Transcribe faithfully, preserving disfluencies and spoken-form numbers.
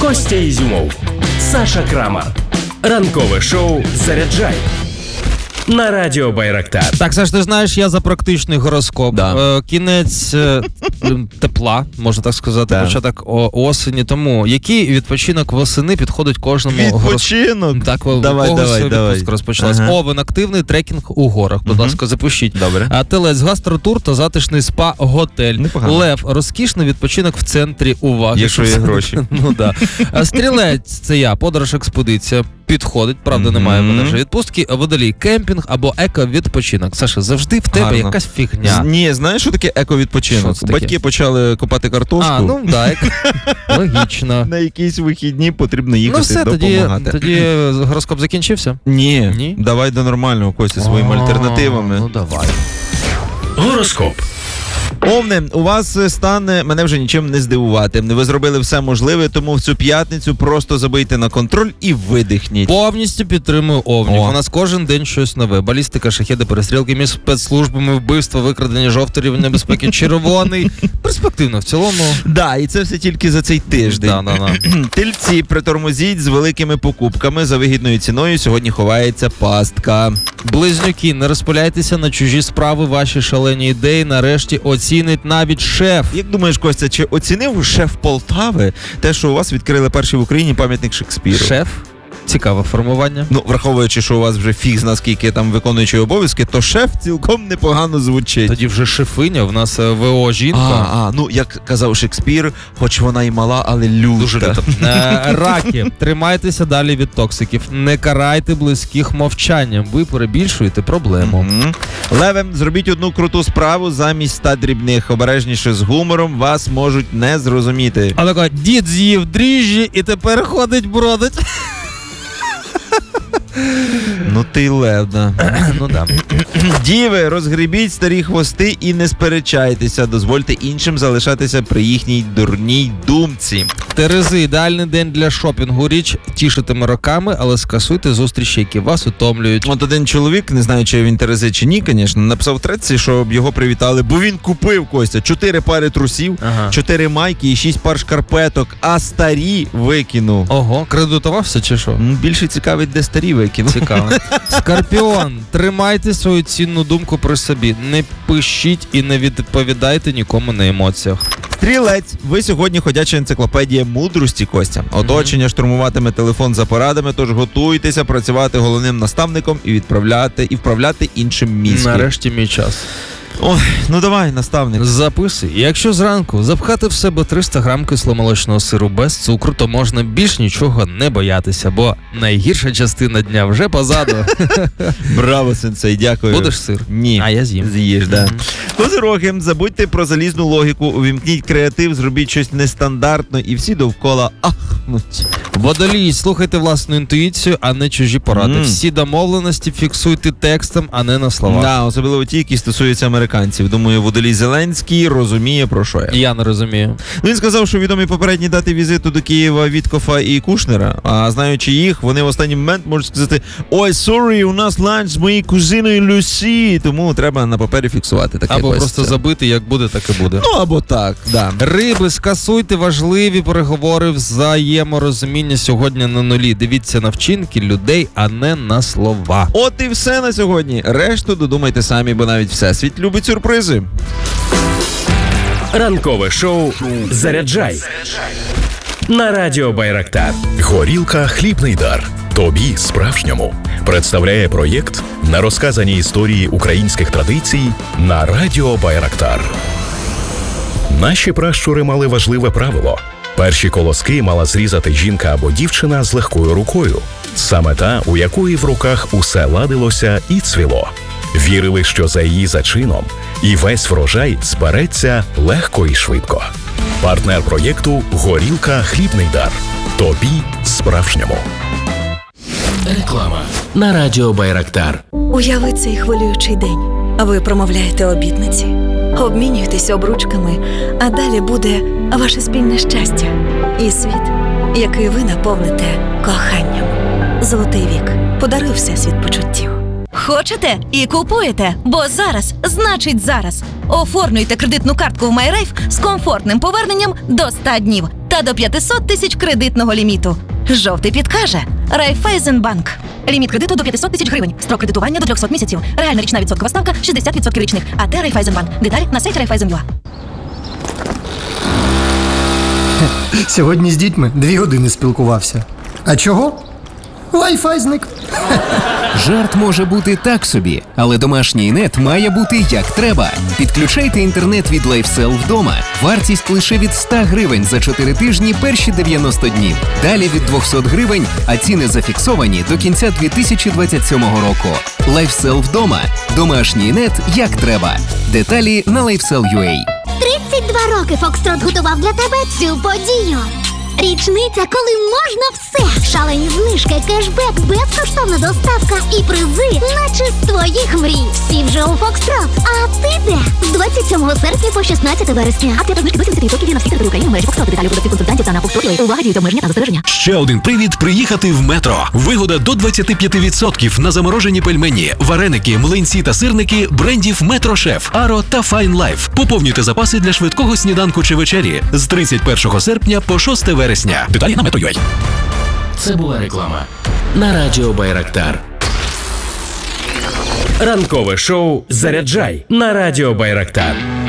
Костя Ізюмов, Саша Крамар. Ранкове шоу «Заряджай» на Радіо Байрактар. Так, Саш, ти знаєш, я за практичний гороскоп. Да. Е, кінець е, тепла, можна так сказати, Да. початок о- осені. Тому який відпочинок восени підходить кожному гороскопу? Відпочинок? Так, у Давай, когось давай, відпустка давай. розпочалась. Ага. Овен, активний трекінг у горах. Будь Мгм. ласка, запишіть. Добре. А Телець, гастротур та затишний спа-готель. Непогано. Лев, розкішний відпочинок в центрі уваги. Якщо Щоб є все- гроші. Ну да. А Стрілець, це я, подорож, експедиція. Підходить, правда, Мгм. немає мене вже відпустки. Водолій, кемпінг або еко-відпочинок. Саша, завжди в тебе Гарно. якась фігня. З- Ні, знаєш, що таке Що еко-відпочинок? це таке? Батьки почали копати картошку. А, ну так, логічно. На якісь вихідні потрібно Ну їхати все, тоді, допомагати. тоді гороскоп закінчився? Ні, Ні? давай до нормального, Костя, своїми А, альтернативами. Ну давай. Гороскоп. Овне, у вас стане мене вже нічим не здивувати. Ви зробили все можливе, тому в цю п'ятницю просто забийте на контроль і видихніть. Повністю підтримую овнів. О. У нас кожен день щось нове. Балістика, шахеди, перестрілки між спецслужбами, вбивства, викрадення, жовтий рівень небезпеки, червоний. Перспективно в цілому. Да, і це все тільки за цей тиждень. Да, да, да. Тельці, притормозіть з великими покупками за вигідною ціною. Сьогодні ховається пастка. Близнюки, не розпиляйтеся на чужі справи, ваші шалені ідеї нарешті оцінить навіть шеф. Як думаєш, Костя, чи оцінив шеф Полтави те, що у вас відкрили перший в Україні пам'ятник Шекспіру? Шеф? Цікаве формування. Ну, враховуючи, що у вас вже фіг зна скільки там виконуючий обов'язки, то шеф цілком непогано звучить. Тоді вже шефиня, в нас е, ВО жінка. А, а, ну, як казав Шекспір, хоч вона і мала, але люта. Дуже люто. Е, Раки, тримайтеся далі від токсиків. Не карайте близьких мовчанням. Ви перебільшуєте проблему. Мгм. Леве, зробіть одну круту справу замість ста дрібних. Обережніше з гумором, вас можуть не зрозуміти. А така, дід з'їв дріжджі і тепер ходить бродить. Ну ти й лев, да. Ну да. Діви, розгребіть старі хвости і не сперечайтеся. Дозвольте іншим залишатися при їхній дурній думці. Терези, ідеальний день для шопінгу. Річ тішитиме роками, але скасуйте зустрічі, які вас утомлюють. От один чоловік, не знаю, чи він Терези чи ні, звісно, написав в треці, щоб його привітали, бо він купив, Костя, чотири пари трусів, Ага. чотири майки і шість пар шкарпеток, а старі викинув. Ого, кредитувався чи що? М, Більше цікавить, де старі викинув. Цікаво. Скорпіон, тримайте свою цінну думку при собі. Не пишіть і не відповідайте нікому на емоціях. Стрілець, ви сьогодні ходяча енциклопедія мудрості, Костя. Оточення штурмуватиме телефон за порадами, тож готуйтеся працювати головним наставником і відправляти і вправляти іншим мізки. Нарешті мій час. Ой, ну давай, наставник. Записуй. Якщо зранку запхати в себе триста грам кисломолочного сиру без цукру, то можна більш нічого не боятися, бо найгірша частина дня вже позаду. Браво, сенсей, дякую. Будеш сир? Ні. А я з'їм. З'їж, да. Мгм. Козироги, забудьте про залізну логіку, увімкніть креатив, зробіть щось нестандартно і всі довкола ахнуть. Водолій, слухайте власну інтуїцію, а не чужі поради. Мм. Всі домовленості фіксуйте текстом, а не на словах. Да, особливо ті, які стосуються американців. Думаю, Водолій Зеленський розуміє, про що я. Я не розумію. Ну, він сказав, що відомі попередні дати візиту до Києва Віткофа і Кушнера, а знаючи їх, вони в останній момент можуть сказати: ой, сорі, у нас ланч з моєю кузиною Люсі, тому треба на папері фіксувати таке. Або Костя. просто забити, як буде, так і буде. Ну, або так, да. Риби, скасуйте важливі переговори, взаєморозуміння сьогодні на нулі. Дивіться на вчинки людей, а не на слова. От і все на сьогодні. Решту додумайте самі, бо навіть Всесвіт любить сюрпризи. Ранкове шоу «Заряджай» на Радіо Байрактар. Горілка «Хлібний дар». Тобі справжньому. Представляє проєкт на розказані історії українських традицій на Радіо Байрактар. Наші пращури мали важливе правило. Перші колоски мала зрізати жінка або дівчина з легкою рукою. Саме та, у якої в руках усе ладилося і цвіло. Вірили, що за її зачином і весь врожай збереться легко і швидко. Партнер проєкту «Горілка «Хлібний дар». Тобі справжньому. Реклама на Радіо Байрактар. Уяви цей хвилюючий день. Ви промовляєте обітниці, обмінюєтесь обручками, а далі буде ваше спільне щастя і світ, який ви наповните коханням. Золотий вік подарує всесвіт почуттів. Хочете і купуєте, бо зараз значить зараз. Оформлюйте кредитну картку в MyRafe з комфортним поверненням до ста днів та до п'ятсот тисяч кредитного ліміту. Жовтий підкаже. Райфайзенбанк. Ліміт кредиту до п'ятсот тисяч гривень. Строк кредитування до трьохсот місяців. Реальна річна відсоткова ставка шістдесят відсотків річних. АТ Райфайзенбанк. Деталі на сайті Райфайзен.ua. Сьогодні з дітьми дві години спілкувався. А чого? Wi-Fi зник. Жарт може бути так собі, але домашній нет має бути як треба. Підключайте інтернет від LifeSell вдома. Вартість лише від сто гривень за чотири тижні перші дев'яносто днів. Далі від двісті гривень, а ціни зафіксовані до кінця дві тисячі двадцять сьомого року. LifeSell вдома. Домашній нет як треба. Деталі на LifeSell.ua. тридцять два роки Фокстрот готував для тебе цю подію. Річниця, коли можна все. Шалені знижки, кешбек, безкоштовна доставка і призи, наче з твоїх мрій. Всі вже у Фокстрот. А ти де? З двадцять сьомого серпня по шістнадцяте вересня. Аптека знижки до сімдесят відсотків на всі території України в мережі Фокстрот. Деталі продавців консультантів та на Фокстрот. Увага, діють обмеження та застереження. Ще один привід приїхати в Метро. Вигода до двадцять п'ять відсотків на заморожені пельмені, вареники, млинці та сирники брендів Метро Шеф, Аро та Fine Life. Поповнюйте запаси для швидкого сніданку чи вечері з тридцять першого серпня по шосте вересня. Деталі на Метро.ua. Це була реклама на Радіо Байрактар. Ранкове шоу «Заряджай» на Радіо Байрактар.